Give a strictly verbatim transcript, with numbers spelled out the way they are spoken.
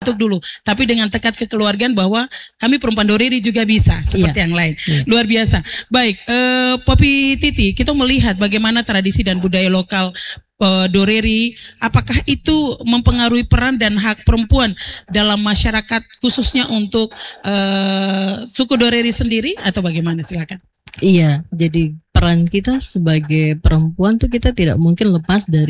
untuk dulu, tapi dengan tekad kekeluargaan bahwa kami perempuan Doreri juga bisa seperti Iya. yang lain. Iya. Luar biasa. Baik, eh, Popi Titi, kita melihat bagaimana tradisi dan budaya lokal eh, Doreri, apakah itu mempengaruhi peran dan hak perempuan dalam masyarakat khususnya untuk eh, suku Doreri sendiri atau bagaimana? Silakan. Iya, jadi peran kita sebagai perempuan tuh kita tidak mungkin lepas dari